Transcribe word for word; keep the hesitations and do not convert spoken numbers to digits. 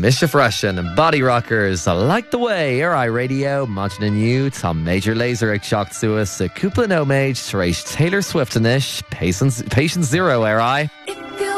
Misha Freshen and Body Rockers. I like the way ar I radio Modern you Tom Major Laser ag shocked to us a Kupla No Mage Taylor Swift anish Patience Patience Zero ar I.